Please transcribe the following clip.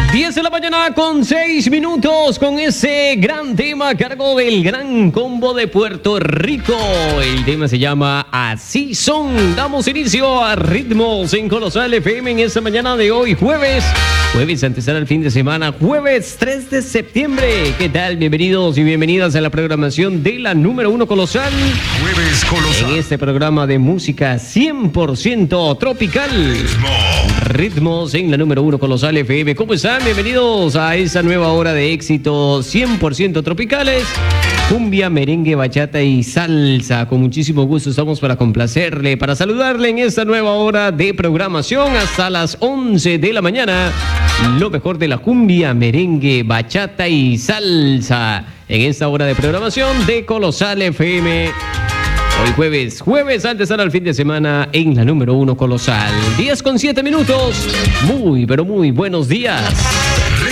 10 de la mañana con 6 minutos con ese gran tema a cargo del Gran Combo de Puerto Rico. El tema se llama Así Son. Damos inicio a Ritmos en Colosal FM en esta mañana de hoy, jueves antes al fin de semana, jueves 3 de septiembre. ¿Qué tal? Bienvenidos y bienvenidas a la programación de la número 1 Colosal. Jueves Colosal. En este programa de música 100% tropical. Ritmos en la número 1 Colosal FM. ¿Cómo están? Bienvenidos a esa nueva hora de éxitos 100% tropicales. Cumbia, merengue, bachata y salsa. Con muchísimo gusto estamos para complacerle, para saludarle en esta nueva hora de programación hasta las 11 de la mañana. Lo mejor de la cumbia, merengue, bachata y salsa en esta hora de programación de Colosal FM. Hoy jueves antes al fin de semana en la número 1 Colosal. 10 con 7 minutos. Muy, pero muy buenos días.